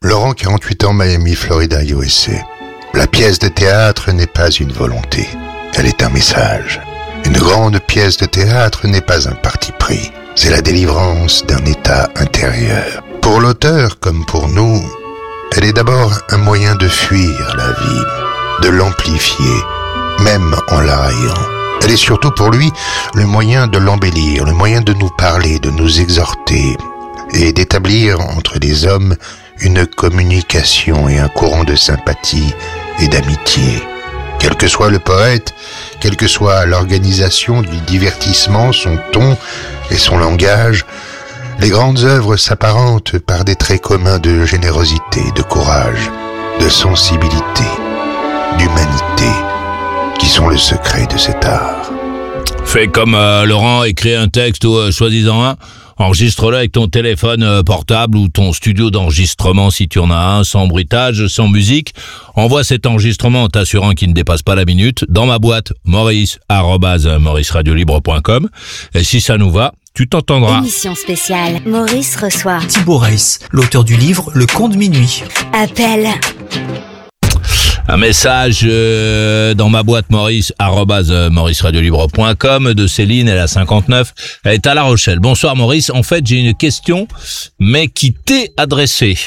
Laurent, 48 ans, Miami, Florida, USA. La pièce de théâtre n'est pas une volonté, elle est un message. Une grande pièce de théâtre n'est pas un parti pris, c'est la délivrance d'un état intérieur. Pour l'auteur, comme pour nous, elle est d'abord un moyen de fuir la vie, de l'amplifier, même en la raillant. Elle est surtout pour lui le moyen de l'embellir, le moyen de nous parler, de nous exhorter et d'établir entre les hommes une communication et un courant de sympathie et d'amitié. Quel que soit le poète, quelle que soit l'organisation du divertissement, son ton et son langage, les grandes œuvres s'apparentent par des traits communs de générosité, de courage, de sensibilité, d'humanité, qui sont le secret de cet art. Fais comme Laurent, écris un texte ou choisis-en un, enregistre-le avec ton téléphone portable ou ton studio d'enregistrement si tu en as un, sans bruitage, sans musique. Envoie cet enregistrement en t'assurant qu'il ne dépasse pas la minute dans ma boîte maurice@mauriceradiolibre.com et si ça nous va, tu t'entendras. Émission spéciale. Maurice reçoit Thibaut Reiss, l'auteur du livre Le Conte de minuit. Appel. Un message dans ma boîte maurice@mauriceradiolibre.com de Céline, elle a 59, elle est à La Rochelle. Bonsoir Maurice, en fait j'ai une question, mais qui t'est adressée.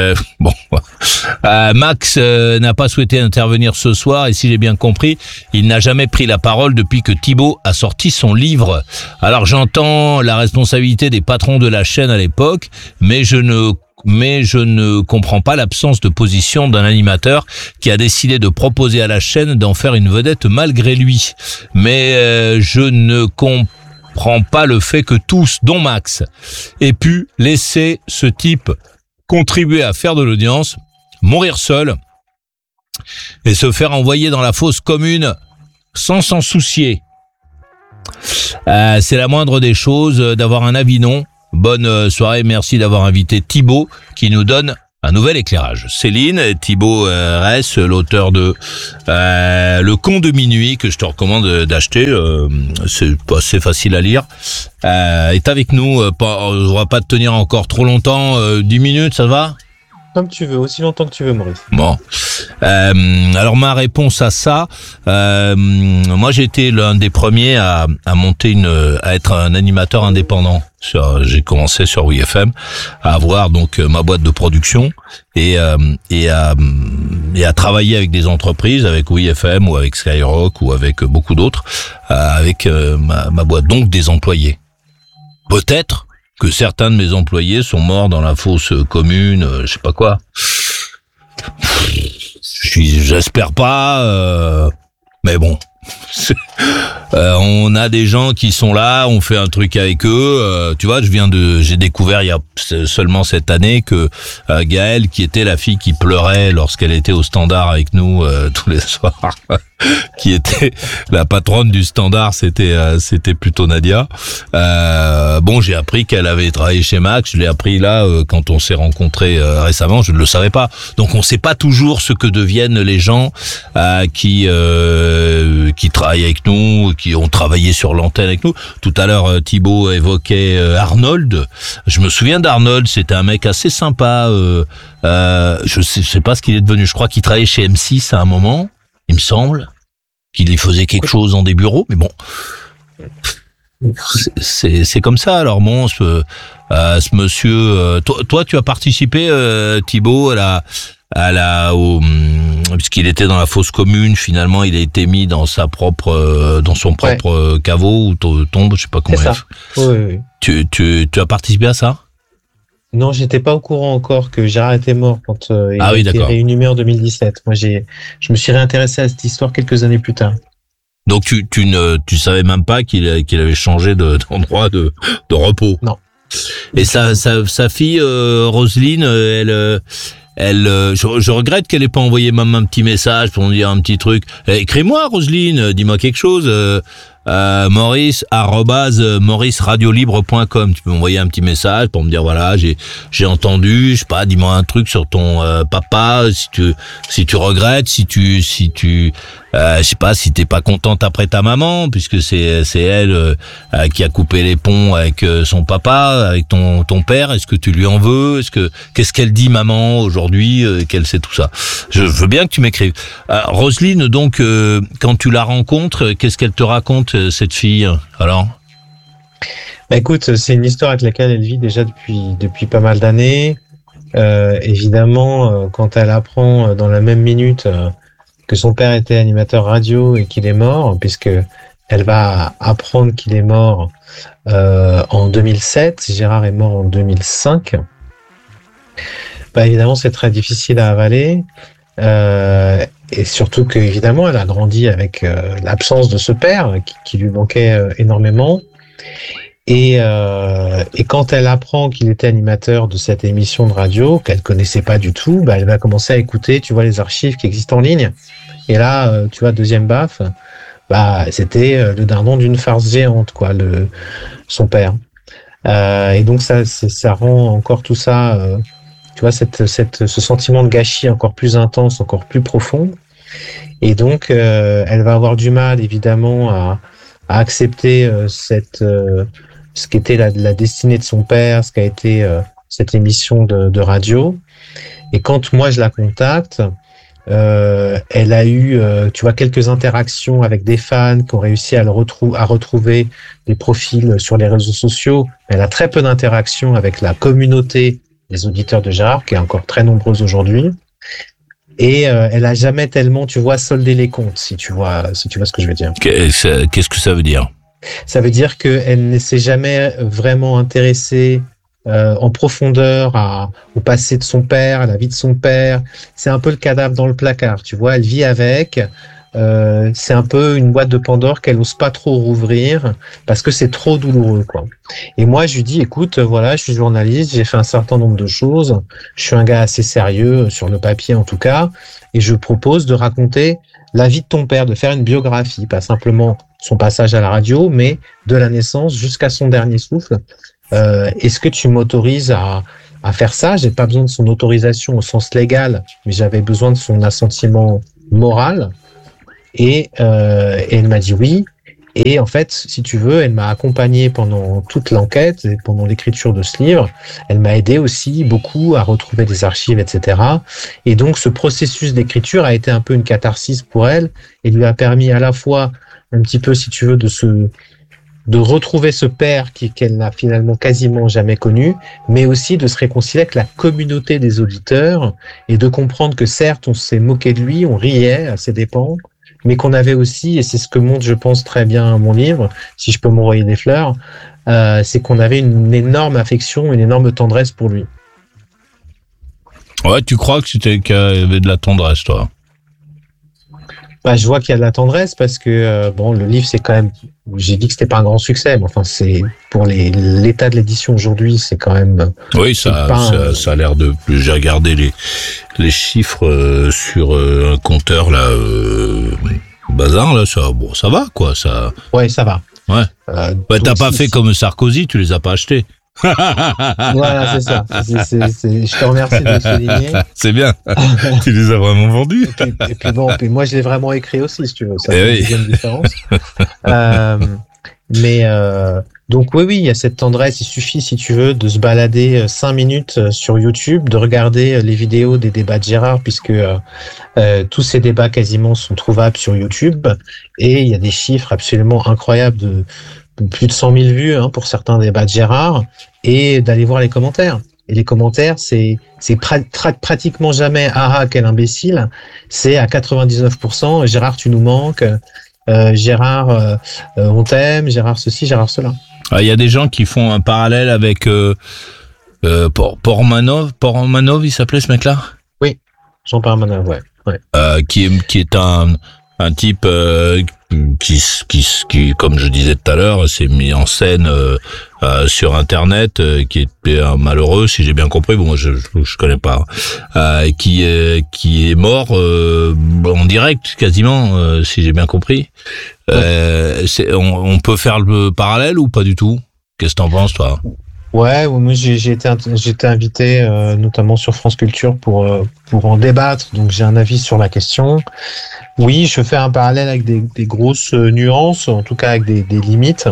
Max n'a pas souhaité intervenir ce soir et si j'ai bien compris, il n'a jamais pris la parole depuis que Thibaut a sorti son livre. Alors j'entends la responsabilité des patrons de la chaîne à l'époque, mais je ne comprends pas l'absence de position d'un animateur qui a décidé de proposer à la chaîne d'en faire une vedette malgré lui. Mais je ne comprends pas le fait que tous, dont Max, aient pu laisser ce type contribuer à faire de l'audience, mourir seul et se faire envoyer dans la fosse commune sans s'en soucier. C'est la moindre des choses d'avoir un avis non. Bonne soirée, merci d'avoir invité Thibaut qui nous donne un nouvel éclairage. Céline, Thibaut Reiss, l'auteur de Le Conte de minuit que je te recommande d'acheter, c'est assez facile à lire, est avec nous. On va pas te tenir encore trop longtemps, 10 minutes, ça va ? Comme tu veux, aussi longtemps que tu veux, Maurice. Bon. Alors ma réponse à ça, moi j'ai été l'un des premiers à monter à être un animateur indépendant. J'ai commencé sur WeFM à avoir donc ma boîte de production et à travailler avec des entreprises, avec WeFM ou avec Skyrock ou avec beaucoup d'autres, avec ma boîte, donc des employés. Peut-être que certains de mes employés sont morts dans la fosse commune, je sais pas quoi. J'espère pas, mais bon. On a des gens qui sont là, on fait un truc avec eux. Tu vois, j'ai découvert il y a seulement cette année que Gaëlle, qui était la fille qui pleurait lorsqu'elle était au Standard avec nous tous les soirs, qui était la patronne du Standard, c'était plutôt Nadia. J'ai appris qu'elle avait travaillé chez Max. Je l'ai appris là quand on s'est rencontrés récemment. Je ne le savais pas. Donc on sait pas toujours ce que deviennent les gens qui travaillent avec nous, qui ont travaillé sur l'antenne avec nous. Tout à l'heure, Thibaut évoquait Arnold. Je me souviens d'Arnold, c'était un mec assez sympa. Je sais pas ce qu'il est devenu. Je crois qu'il travaillait chez M6 à un moment, il me semble, qu'il y faisait quelque chose dans des bureaux, mais bon. C'est comme ça. Alors bon, ce monsieur, toi tu as participé, Thibaut, puisqu'il était dans la fosse commune, finalement il a été mis dans son propre caveau ou tombe, je sais pas comment. C'est ça. Oui. Tu as participé à ça? Non, j'étais pas au courant encore que Gérard était mort quand il a été d'accord. réinhumé en 2017. Moi, je me suis réintéressé à cette histoire quelques années plus tard. Donc tu savais même pas qu'il avait changé d'endroit de repos. Non. Et sa fille Roselyne, je regrette qu'elle ait pas envoyé même un petit message pour me dire un petit truc. Écris-moi, Roselyne, dis-moi quelque chose. maurice@mauriceradiolibre.com. Tu peux m'envoyer un petit message pour me dire voilà, j'ai entendu, je sais pas, dis-moi un truc sur ton papa, si tu regrettes, si tu je sais pas si t'es pas contente après ta maman, puisque c'est elle qui a coupé les ponts avec son papa, avec ton père. Est-ce que tu lui en veux? Qu'est-ce qu'elle dit maman aujourd'hui, qu'elle sait tout ça? Je veux bien que tu m'écrives. Roselyne, donc quand tu la rencontres, qu'est-ce qu'elle te raconte, cette fille? Alors? Bah écoute, c'est une histoire avec laquelle elle vit déjà depuis pas mal d'années. Évidemment, quand elle apprend dans la même minute que son père était animateur radio et qu'il est mort, puisque elle va apprendre qu'il est mort en 2007, Gérard est mort en 2005. Bah évidemment, c'est très difficile à avaler, et surtout que évidemment, elle a grandi avec l'absence de ce père qui lui manquait énormément. Et quand elle apprend qu'il était animateur de cette émission de radio qu'elle connaissait pas du tout, bah elle va commencer à écouter, tu vois, les archives qui existent en ligne. Et là, tu vois, deuxième baffe, bah c'était le dindon d'une farce géante, quoi, son père. Et donc ça rend encore tout ça, tu vois, ce sentiment de gâchis encore plus intense, encore plus profond. Et donc elle va avoir du mal, évidemment, à accepter ce qu'était la destinée de son père, ce qu'a été cette émission de radio. Et quand moi je la contacte, elle a eu, tu vois, quelques interactions avec des fans qui ont réussi à retrouver des profils sur les réseaux sociaux. Elle a très peu d'interactions avec la communauté des auditeurs de Gérard, qui est encore très nombreuse aujourd'hui. Et elle a jamais tellement, tu vois, soldé les comptes, si tu vois ce que je veux dire. Qu'est-ce que ça veut dire? Ça veut dire qu'elle ne s'est jamais vraiment intéressée en profondeur au passé de son père, à la vie de son père. C'est un peu le cadavre dans le placard, tu vois. Elle vit avec. C'est un peu une boîte de Pandore qu'elle n'ose pas trop rouvrir parce que c'est trop douloureux, quoi. Et moi, je lui dis, écoute, voilà, je suis journaliste, j'ai fait un certain nombre de choses. Je suis un gars assez sérieux, sur le papier en tout cas, et je propose de raconter la vie de ton père, de faire une biographie, pas simplement son passage à la radio, mais de la naissance jusqu'à son dernier souffle. Est-ce que tu m'autorises à faire ça? J'ai pas besoin de son autorisation au sens légal, mais j'avais besoin de son assentiment moral. Et elle m'a dit oui. Et en fait, si tu veux, elle m'a accompagné pendant toute l'enquête et pendant l'écriture de ce livre. Elle m'a aidé aussi beaucoup à retrouver des archives, etc. Et donc, ce processus d'écriture a été un peu une catharsis pour elle et lui a permis à la fois un petit peu, si tu veux, de retrouver ce père qu'elle n'a finalement quasiment jamais connu, mais aussi de se réconcilier avec la communauté des auditeurs et de comprendre que certes, on s'est moqué de lui, on riait à ses dépens, mais qu'on avait aussi, et c'est ce que montre, je pense, très bien mon livre, si je peux m'envoyer des fleurs, c'est qu'on avait une énorme affection, une énorme tendresse pour lui. Ouais, tu crois qu'il y avait de la tendresse, toi? Bah, je vois qu'il y a de la tendresse parce que bon, le livre, c'est quand même, j'ai dit que c'était pas un grand succès, mais enfin, c'est pour l'état de l'édition aujourd'hui, c'est quand même. Oui, ça a l'air de plus. J'ai regardé les chiffres sur un compteur là, bazar là, ça va quoi, ça. Ouais, ça va. Ouais. T'as pas fait comme Sarkozy, tu les as pas achetés. Voilà, c'est ça. Je te remercie de le souligner. C'est bien. Tu les as vraiment vendus. Et puis bon, moi je l'ai vraiment écrit aussi, si tu veux. Ça fait une deuxième différence. Donc oui, il y a cette tendresse. Il suffit, si tu veux, de se balader 5 minutes sur YouTube, de regarder les vidéos des débats de Gérard, puisque tous ces débats quasiment sont trouvables sur YouTube. Et il y a des chiffres absolument incroyables de plus de 100 000 vues pour certains débats de Gérard, et d'aller voir les commentaires. Et les commentaires, c'est pratiquement jamais « Ah, quel imbécile !» C'est à 99% « Gérard, tu nous manques »,« Gérard, on t'aime »,« Gérard ceci, Gérard cela ». Il y a des gens qui font un parallèle avec Pormanov, il s'appelait ce mec-là? Oui, Jean Pormanov, ouais. Qui est un type qui, comme je disais tout à l'heure, s'est mis en scène sur Internet, qui était un malheureux, si j'ai bien compris. Bon, moi, je connais pas. Qui est mort en direct, quasiment, si j'ai bien compris. On peut faire le parallèle ou pas du tout? Qu'est-ce que t'en penses, toi? Ouais, moi j'ai été invité notamment sur France Culture pour en débattre, donc j'ai un avis sur la question. Oui, je fais un parallèle avec des grosses nuances, en tout cas avec des limites.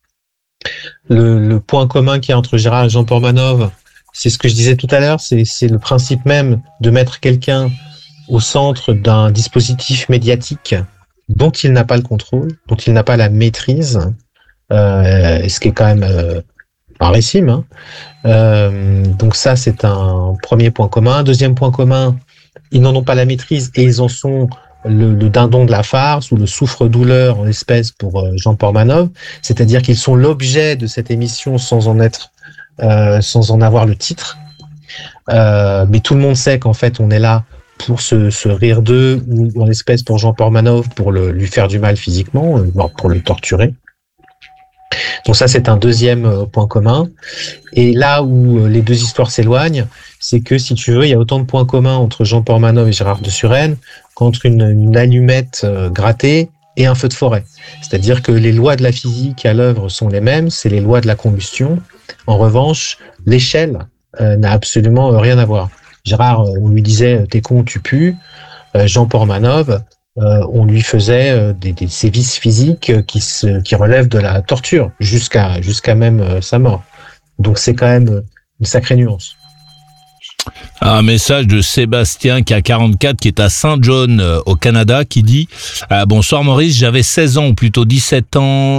Le point commun qu'il y a entre Gérard et Jean Portmanov, c'est ce que je disais tout à l'heure, c'est le principe même de mettre quelqu'un au centre d'un dispositif médiatique dont il n'a pas le contrôle, dont il n'a pas la maîtrise, ce qui est quand même rarissime. Donc ça, c'est un premier point commun. Deuxième point commun, ils n'en ont pas la maîtrise et ils en sont le dindon de la farce ou le souffre-douleur en l'espèce pour Jean Portmanov, c'est-à-dire qu'ils sont l'objet de cette émission sans en avoir le titre. Mais tout le monde sait qu'en fait, on est là pour se rire d'eux ou en l'espèce pour Jean Portmanov pour lui faire du mal physiquement, voire pour le torturer. Donc ça, c'est un deuxième point commun. Et là où les deux histoires s'éloignent, c'est que, si tu veux, il y a autant de points communs entre Jean Portmanov et Gérard de Suresnes qu'entre une allumette grattée et un feu de forêt. C'est-à-dire que les lois de la physique à l'œuvre sont les mêmes, c'est les lois de la combustion. En revanche, l'échelle n'a absolument rien à voir. Gérard, on lui disait « t'es con, tu pues ». Jean Portmanov, on lui faisait des sévices physiques qui relèvent de la torture jusqu'à même sa mort. Donc c'est quand même une sacrée nuance. Un message de Sébastien qui a 44, qui est à Saint John au Canada, qui dit bonsoir Maurice, j'avais 16 ans ou plutôt 17 ans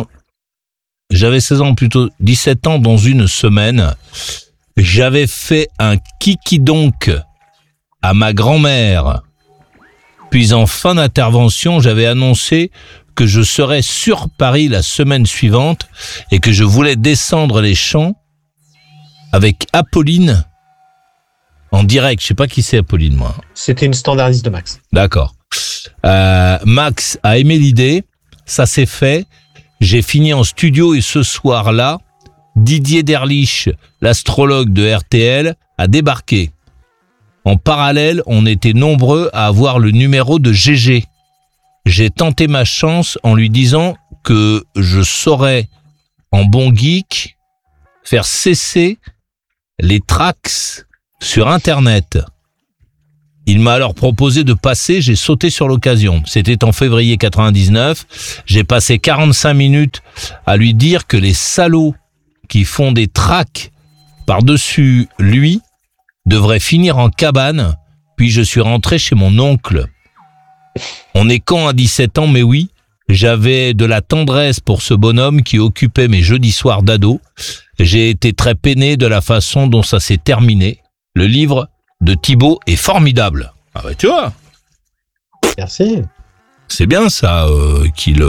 dans une semaine. J'avais fait un kiki-donc à ma grand-mère. Puis en fin d'intervention, j'avais annoncé que je serais sur Paris la semaine suivante et que je voulais descendre les champs avec Apolline en direct. Je sais pas qui c'est Apolline, moi. C'était une standardiste de Max. D'accord. Max a aimé l'idée, ça s'est fait. J'ai fini en studio et ce soir-là, Didier Derlich, l'astrologue de RTL, a débarqué. En parallèle, on était nombreux à avoir le numéro de GG. J'ai tenté ma chance en lui disant que je saurais, en bon geek, faire cesser les tracks sur Internet. Il m'a alors proposé de passer, j'ai sauté sur l'occasion. C'était en février 99. J'ai passé 45 minutes à lui dire que les salauds qui font des tracks par-dessus lui devraient finir en cabane, puis je suis rentré chez mon oncle. On est quand à 17 ans, mais oui, j'avais de la tendresse pour ce bonhomme qui occupait mes jeudis soirs d'ado. J'ai été très peiné de la façon dont ça s'est terminé. Le livre de Thibaut est formidable. Ah bah tu vois. Merci. C'est bien ça qu'il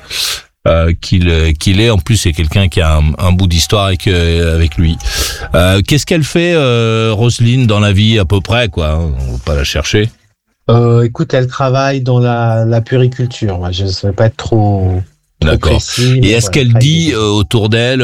est. En plus, c'est quelqu'un qui a un bout d'histoire avec lui. Qu'est-ce qu'elle fait, Roselyne, dans la vie à peu près, quoi? On va pas la chercher. Écoute, elle travaille dans la puériculture. Moi, je ne vais pas être trop précis. Et est-ce qu'elle dit autour d'elle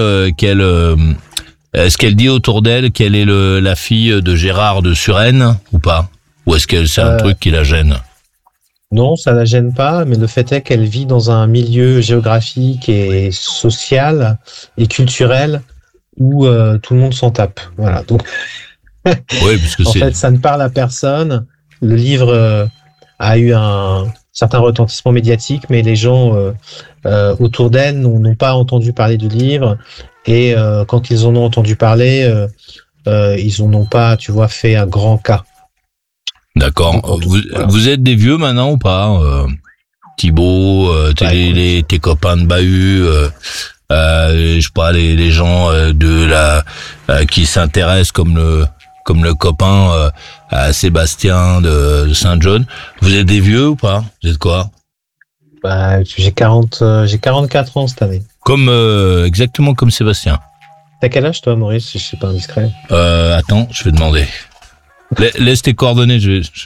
qu'elle est la fille de Gérard de Suresnes ou pas? Ou est-ce que c'est un truc qui la gêne? Non, ça la gêne pas, mais le fait est qu'elle vit dans un milieu géographique et social et culturel où tout le monde s'en tape. Voilà. Donc, oui, puisque en fait, ça ne parle à personne. Le livre a eu un certain retentissement médiatique, mais les gens autour d'elle n'ont pas entendu parler du livre. Et quand ils en ont entendu parler, ils en ont pas, tu vois, fait un grand cas. D'accord. Vous êtes des vieux maintenant ou pas, Thibaut, tes copains de bahut, je sais pas, les gens qui s'intéressent comme le copain à Sébastien de Saint-John. Vous êtes des vieux ou pas? Vous êtes quoi? J'ai 44 ans cette année. Exactement comme Sébastien. T'as quel âge toi, Maurice, si je suis pas indiscret? Attends, je vais demander. Laisse tes coordonnées,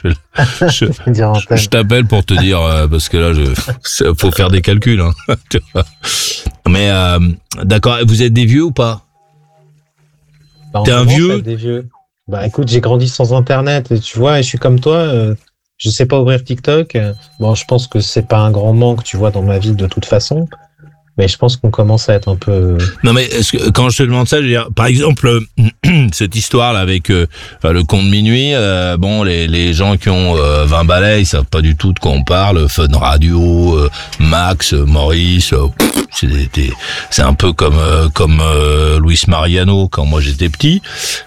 je t'appelle pour te dire, parce que là, faut faire des calculs, hein. Mais, d'accord, vous êtes des vieux ou pas? T'es un vieux? Des vieux. Écoute, j'ai grandi sans Internet, et tu vois, et je suis comme toi, je sais pas ouvrir TikTok. Bon, je pense que c'est pas un grand manque, tu vois, dans ma vie de toute façon. Mais je pense qu'on commence à être un peu... Non mais quand je te demande ça, je veux dire, par exemple, cette histoire-là avec le Conte de minuit, bon, les gens qui ont 20 balais, ils savent pas du tout de quoi on parle. Fun Radio, Max, Maurice, c'est un peu comme Luis Mariano quand moi j'étais petit.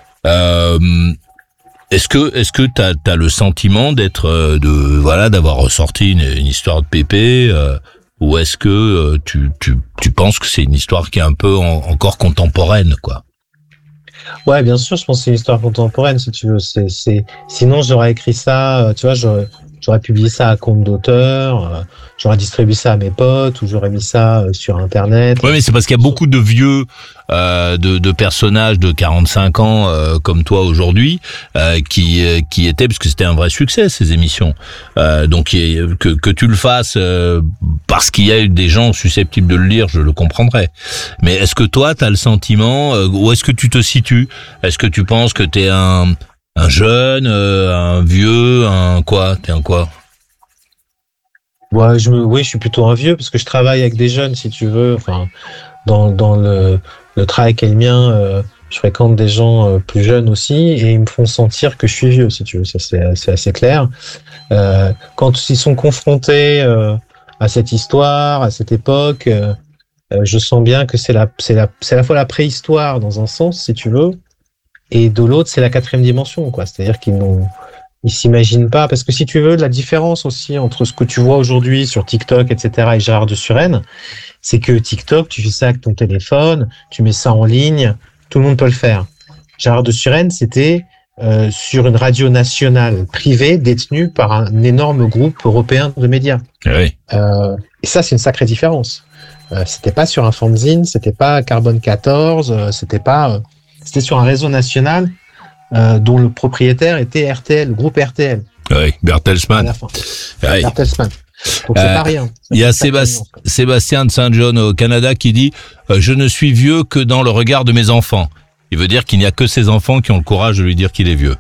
Est-ce que t'as le sentiment d'avoir ressorti une histoire de Pépé, ou est-ce que tu penses que c'est une histoire qui est un peu encore contemporaine, quoi? Ouais, bien sûr, je pense que c'est une histoire contemporaine, si tu veux. Sinon, j'aurais écrit ça, tu vois, j'aurais publié ça à compte d'auteur, j'aurais distribué ça à mes potes, ou j'aurais mis ça sur Internet. Oui, mais c'est parce qu'il y a beaucoup de vieux, de personnages de 45 ans comme toi aujourd'hui, qui étaient, parce que c'était un vrai succès ces émissions. Donc que tu le fasses parce qu'il y a eu des gens susceptibles de le lire, je le comprendrais. Mais est-ce que toi, t'as le sentiment, où est-ce que tu te situes? Est-ce que tu penses que t'es un jeune, un vieux, un quoi? T'es un quoi? Ouais, oui, je suis plutôt un vieux parce que je travaille avec des jeunes, si tu veux. Enfin, dans le travail qui est le mien, je fréquente des gens plus jeunes aussi et ils me font sentir que je suis vieux, si tu veux. Ça, c'est assez clair. Quand ils sont confrontés à cette histoire, à cette époque, je sens bien que c'est à la fois la préhistoire dans un sens, si tu veux, et de l'autre, c'est la 4e dimension, quoi. C'est-à-dire ils s'imaginent pas, parce que si tu veux, la différence aussi entre ce que tu vois aujourd'hui sur TikTok, etc., et Gérard de Suresnes, c'est que TikTok, tu fais ça avec ton téléphone, tu mets ça en ligne, tout le monde peut le faire. Gérard de Suresnes, c'était sur une radio nationale privée détenue par un énorme groupe européen de médias. Oui. Et ça, c'est une sacrée différence. C'était pas sur un fanzine, c'était pas Carbone 14, c'était sur un réseau national dont le propriétaire était RTL, le groupe RTL. Oui, Bertelsmann. À la fin. Oui. Bertelsmann. Donc c'est pas rien. Il y a Sébastien de Saint-John au Canada qui dit je ne suis vieux que dans le regard de mes enfants. Il veut dire qu'il n'y a que ses enfants qui ont le courage de lui dire qu'il est vieux.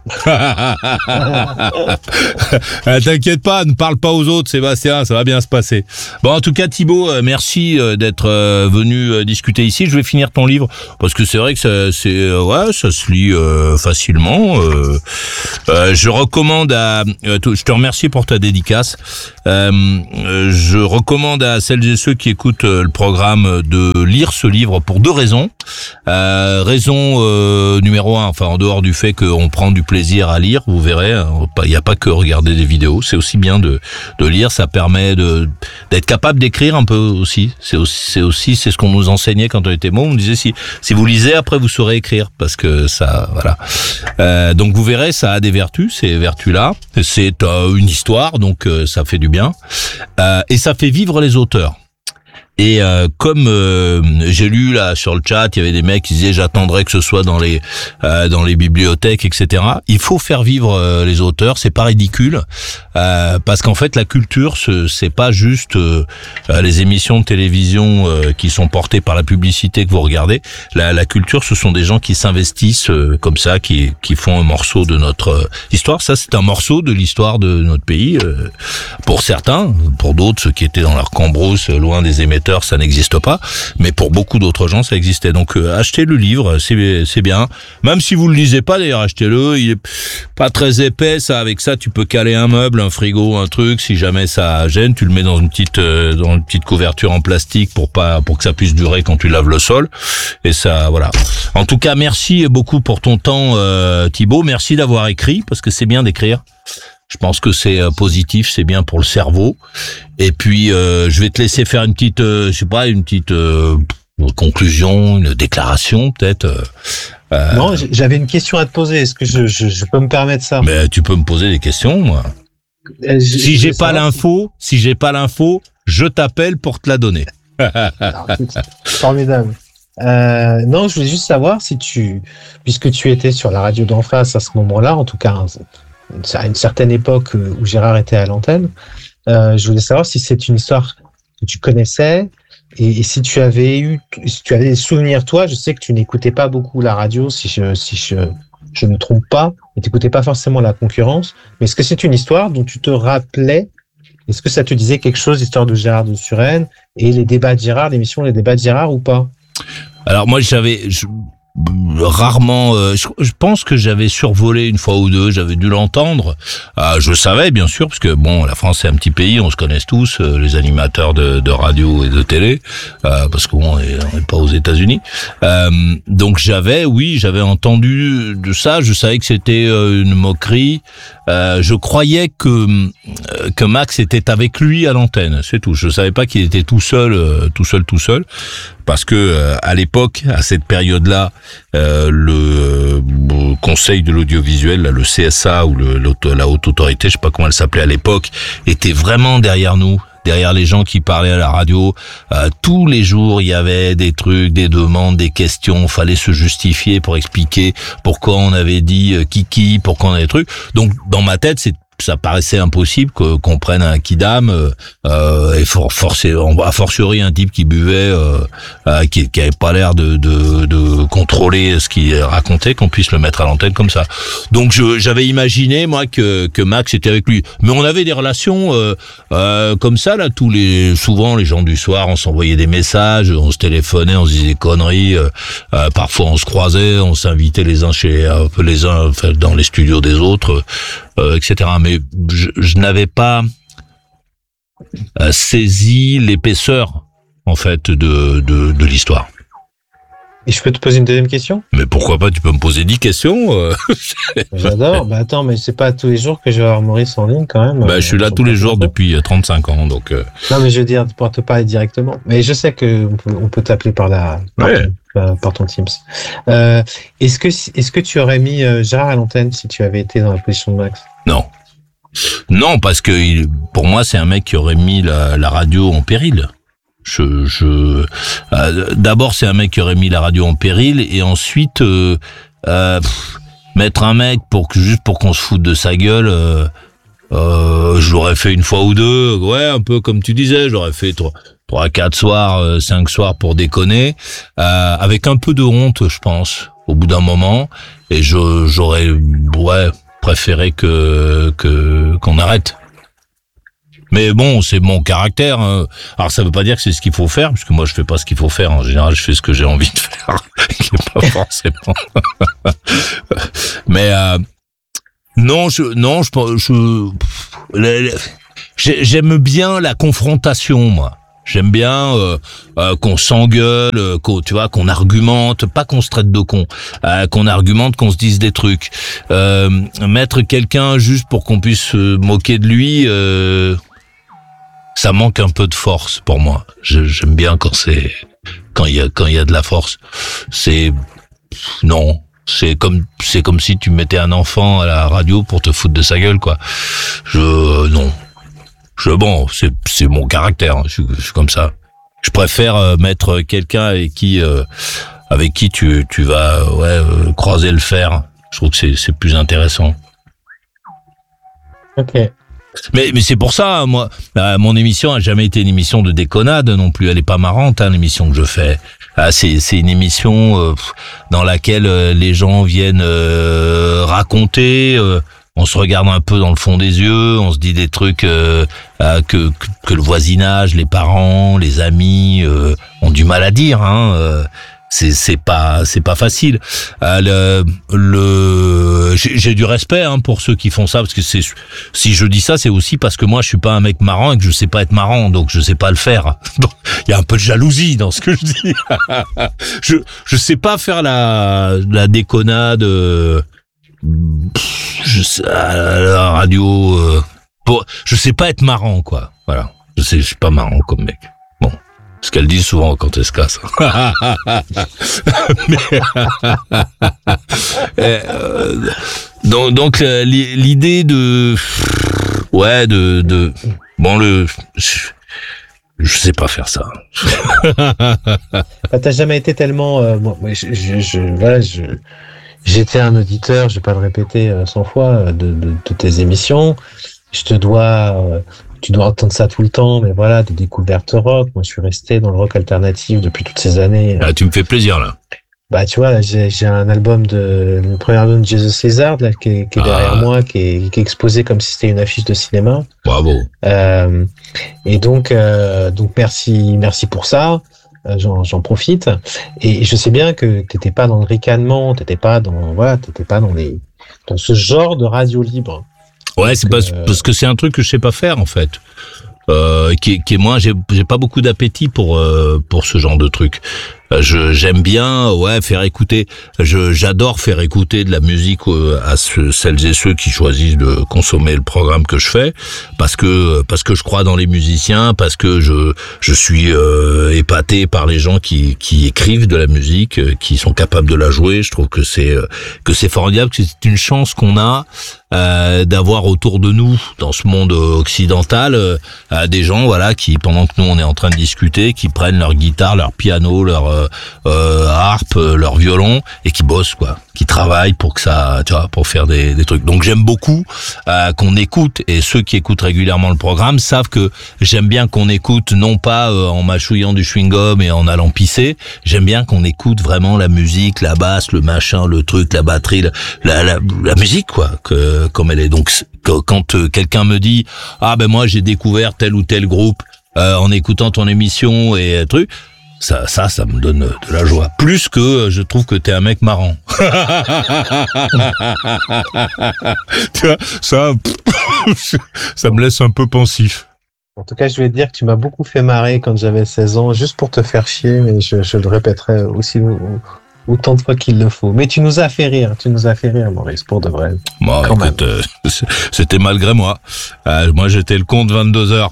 T'inquiète pas, ne parle pas aux autres, Sébastien, ça va bien se passer. Bon, en tout cas, Thibaut, merci d'être venu discuter ici. Je vais finir ton livre parce que c'est vrai que ça se lit facilement. Je recommande je te remercie pour ta dédicace. Je recommande à celles et ceux qui écoutent le programme de lire ce livre pour 2 raisons. Raison numéro 1, enfin en dehors du fait qu'on prend du plaisir à lire, vous verrez, il n'y a pas que regarder des vidéos, c'est aussi bien de lire, ça permet d'être capable d'écrire un peu aussi. C'est ce qu'on nous enseignait quand on était môme, on disait si vous lisez après vous saurez écrire parce que ça voilà. Donc vous verrez, ça a des vertus, ces vertus-là, c'est une histoire donc ça fait du bien et ça fait vivre les auteurs. Et comme j'ai lu là sur le chat, il y avait des mecs qui disaient j'attendrai que ce soit dans les bibliothèques, etc. Il faut faire vivre les auteurs, c'est pas ridicule, parce qu'en fait la culture c'est pas juste les émissions de télévision qui sont portées par la publicité que vous regardez. La culture, ce sont des gens qui s'investissent comme ça, qui font un morceau de notre histoire. Ça c'est un morceau de l'histoire de notre pays pour certains, pour d'autres ceux qui étaient dans leur cambrousse loin des émetteurs. Ça n'existe pas, mais pour beaucoup d'autres gens, ça existait. Donc, achetez le livre, c'est bien. Même si vous le lisez pas, d'ailleurs, achetez-le. Il est pas très épais, ça. Avec ça, tu peux caler un meuble, un frigo, un truc. Si jamais ça gêne, tu le mets dans une petite couverture en plastique pour que ça puisse durer quand tu laves le sol. Et ça, voilà. En tout cas, merci beaucoup pour ton temps, Thibaut. Merci d'avoir écrit, parce que c'est bien d'écrire. Je pense que c'est positif, c'est bien pour le cerveau. Et puis, je vais te laisser faire une petite, conclusion, une déclaration, peut-être. Non, j'avais une question à te poser. Est-ce que je peux me permettre ça? Mais tu peux me poser des questions, moi. Si j'ai pas l'info, je t'appelle pour te la donner. Formidable. Non, je voulais juste savoir puisque tu étais sur la radio d'en face à ce moment-là, en tout cas, à une certaine époque où Gérard était à l'antenne, je voulais savoir si c'est une histoire que tu connaissais et si tu avais des souvenirs, toi. Je sais que tu n'écoutais pas beaucoup la radio, si je ne me trompe pas, et tu n'écoutais pas forcément la concurrence, mais est-ce que c'est une histoire dont tu te rappelais Est-ce que ça te disait quelque chose, l'histoire de Gérard de Suresnes et les débats de Gérard, l'émission Les débats de Gérard ou pas? Alors moi rarement, je pense que j'avais survolé une fois ou deux, j'avais dû l'entendre. Je savais bien sûr, parce que bon, la France c'est un petit pays, on se connaît tous, les animateurs de radio et de télé, parce qu'on n'est pas aux États-Unis. Donc j'avais entendu de ça. Je savais que c'était une moquerie. Je croyais que Max était avec lui à l'antenne, c'est tout. Je savais pas qu'il était tout seul, parce que à l'époque, à cette période-là, le Conseil de l'audiovisuel, là, le CSA ou la haute autorité, je sais pas comment elle s'appelait à l'époque, était vraiment derrière nous. Derrière les gens qui parlaient à la radio, tous les jours il y avait des trucs, des demandes, des questions, fallait se justifier pour expliquer pourquoi on avait dit kiki, pourquoi on avait des trucs. Donc dans ma tête ça paraissait impossible qu'on prenne un kidam et a fortiori un type qui buvait, qui avait pas l'air de contrôler ce qu'il racontait, qu'on puisse le mettre à l'antenne comme ça. Donc j'avais imaginé moi que Max était avec lui, mais on avait des relations comme ça là. Souvent les gens du soir, on s'envoyait des messages, on se téléphonait, on se disait des conneries. Parfois on se croisait, on s'invitait les uns dans les studios des autres. Etc. Mais je n'avais pas saisi l'épaisseur en fait de l'histoire. Et je peux te poser une deuxième question? Mais pourquoi pas, tu peux me poser 10 questions. J'adore. Bah attends, mais c'est pas tous les jours que je vais avoir Maurice en ligne quand même. Je suis là tous les jours depuis 35 ans, donc. Non, mais je veux dire pour te parler directement. Mais je sais que on peut t'appeler par ton Teams. Est-ce que tu aurais mis Gérard à l'antenne si tu avais été dans la position de Max? Non, parce que pour moi c'est un mec qui aurait mis la radio en péril. D'abord c'est un mec qui aurait mis la radio en péril, et ensuite mettre un mec juste pour qu'on se foute de sa gueule. Je l'aurais fait une fois ou deux, un peu comme tu disais, j'aurais fait 3, 4 soirs, 5 soirs pour déconner, avec un peu de honte, je pense, au bout d'un moment, et j'aurais préféré qu'on arrête. Mais bon, c'est mon caractère. Hein. Alors ça veut pas dire que c'est ce qu'il faut faire, parce que moi je fais pas ce qu'il faut faire. En général, je fais ce que j'ai envie de faire, pas forcément. Mais j'aime bien la confrontation, moi. J'aime bien qu'on s'engueule, qu'on argumente, pas qu'on se traite de con, qu'on argumente, qu'on se dise des trucs. Mettre quelqu'un juste pour qu'on puisse se moquer de lui, ça manque un peu de force pour moi. J'aime bien quand il y a de la force. C'est comme si tu mettais un enfant à la radio pour te foutre de sa gueule, quoi. C'est mon caractère, hein. Je suis comme ça. Je préfère mettre quelqu'un avec qui tu vas croiser le fer. Je trouve que c'est plus intéressant. Ok. Mais c'est pour ça, moi, mon émission a jamais été une émission de déconnade non plus. Elle est pas marrante, hein, l'émission que je fais. C'est une émission dans laquelle les gens viennent raconter. On se regarde un peu dans le fond des yeux, on se dit des trucs que le voisinage, les parents, les amis ont du mal à dire. Hein. C'est pas facile. J'ai du respect pour ceux qui font ça, parce que si je dis ça, c'est aussi parce que moi je suis pas un mec marrant et que je sais pas être marrant, donc je sais pas le faire. Donc il y a un peu de jalousie dans ce que je dis. Je sais pas faire la déconnade. À la radio, je sais pas être marrant, quoi. Voilà, je suis pas marrant comme mec. Bon, ce qu'elle dit souvent quand elle se casse. Donc l'idée je sais pas faire ça. T'as jamais été tellement. J'étais un auditeur, je vais pas le répéter 100 fois, de tes émissions. Tu dois entendre ça tout le temps, mais voilà, des découvertes rock. Moi, je suis resté dans le rock alternatif depuis toutes ces années. Ah, tu me fais plaisir, là. Bah, tu vois, j'ai un album le premier album de Jesus Lizard, là, qui est derrière moi, qui est exposé comme si c'était une affiche de cinéma. Bravo. Et donc merci pour ça. J'en profite. Et je sais bien que t'étais pas dans le ricanement, t'étais pas dans ce genre de radio libre. Ouais, c'est parce que c'est un truc que je sais pas faire, en fait. Qui est moi, j'ai pas beaucoup d'appétit pour ce genre de truc. J'aime bien faire écouter, j'adore faire écouter de la musique à celles et ceux qui choisissent de consommer le programme que je fais, parce que je crois dans les musiciens, parce que je suis épaté par les gens qui écrivent de la musique, qui sont capables de la jouer. Je trouve que c'est formidable, que c'est une chance qu'on a d'avoir autour de nous, dans ce monde occidental, des gens qui, pendant que nous on est en train de discuter, qui prennent leur guitare, leur piano, leur harpe, leur violon, et qui bossent, qui travaillent pour que ça, pour faire des trucs. Donc j'aime beaucoup qu'on écoute, et ceux qui écoutent régulièrement le programme savent que j'aime bien qu'on écoute, non pas en mâchouillant du chewing-gum et en allant pisser. J'aime bien qu'on écoute vraiment la musique, la basse, le machin, le truc, la batterie, la musique, comme elle est. Donc quand quelqu'un me dit moi j'ai découvert tel ou tel groupe en écoutant ton émission et truc, ça me donne de la joie. Plus que je trouve que t'es un mec marrant. Tu vois, ça me laisse un peu pensif. En tout cas, je vais te dire que tu m'as beaucoup fait marrer quand j'avais 16 ans, juste pour te faire chier, mais je le répéterai aussi autant de fois qu'il le faut. Mais tu nous as fait rire, Maurice, pour de vrai. Bon, écoute, c'était malgré moi. Moi, j'étais le con de 22h.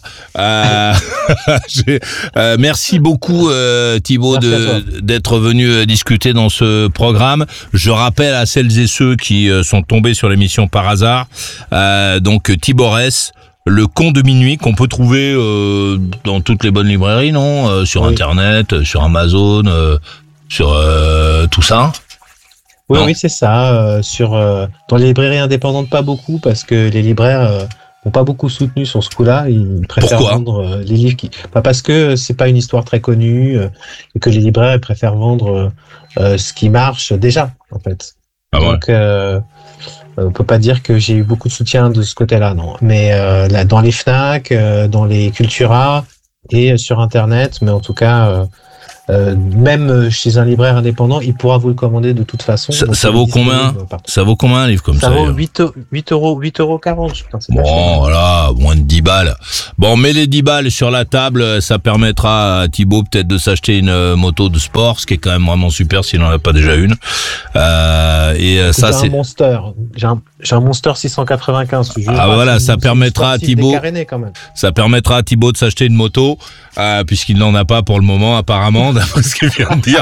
Merci beaucoup, Thibaut, d'être venu discuter dans ce programme. Je rappelle à celles et ceux qui sont tombés sur l'émission par hasard, donc Thibaurès, Le Con de Minuit, qu'on peut trouver dans toutes les bonnes librairies, non ? Sur Internet, sur Amazon, sur tout ça. Oui, c'est ça. Dans les librairies indépendantes, pas beaucoup, parce que les libraires n'ont pas beaucoup soutenu sur ce coup-là. Ils préfèrent vendre les livres parce que c'est pas une histoire très connue et que les libraires préfèrent vendre ce qui marche déjà, en fait. Donc, on peut pas dire que j'ai eu beaucoup de soutien de ce côté-là, non. Mais là, dans les Fnac, dans les Cultura et sur Internet, mais en tout cas. Même chez un libraire indépendant, il pourra vous le commander de toute façon. Ça vaut combien ? Ça vaut combien un livre comme ça ? Ça vaut 8,40 €, je pense. Bon, voilà, moins de 10 balles. Bon, mets les 10 balles sur la table, ça permettra à Thibaut peut-être de s'acheter une moto de sport, ce qui est quand même vraiment super s'il n'en a pas déjà une. Ça, c'est... J'ai un Monster 695. Voilà, ça permettra à Thibaut. Ça permettra à Thibaut de s'acheter une moto, puisqu'il n'en a pas pour le moment, apparemment, d'après ce qu'il vient de dire.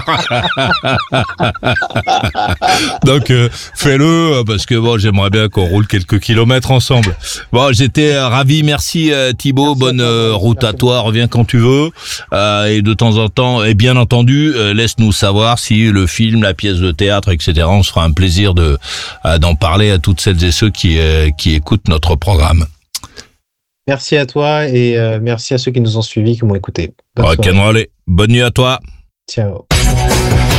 Donc, fais-le, parce que bon, j'aimerais bien qu'on roule quelques kilomètres ensemble. Bon, j'étais ravi. Merci, Thibaut. Bonne route à toi. Reviens quand tu veux. Et de temps en temps, et bien entendu, laisse-nous savoir si le film, la pièce de théâtre, etc., on se fera un plaisir d'en parler à toutes celles et ceux qui écoutent notre programme. Merci à toi et merci à ceux qui nous ont suivis, qui m'ont écouté. Bonne nuit à toi. Ciao.